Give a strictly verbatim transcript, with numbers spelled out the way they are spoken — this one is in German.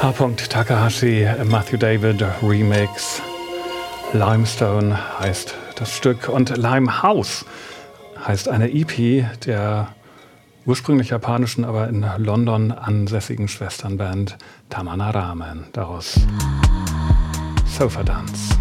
H. Takahashi, Matthew David Remix. Limestone heißt das Stück und Limehouse heißt eine E P der ursprünglich japanischen, aber in London ansässigen Schwesternband Tamana Ramen. Daraus Sofa Dance.